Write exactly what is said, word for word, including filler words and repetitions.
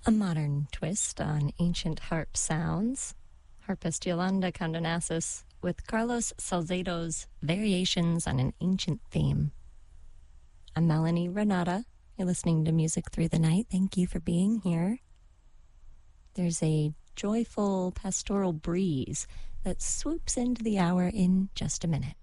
A modern twist on ancient harp sounds. Harpist Yolanda Condonassis with Carlos Salcedo's Variations on an Ancient Theme. I'm Melanie Renata. You're listening to Music Through the Night. Thank you for being here. There's a joyful pastoral breeze that swoops into the hour in just a minute.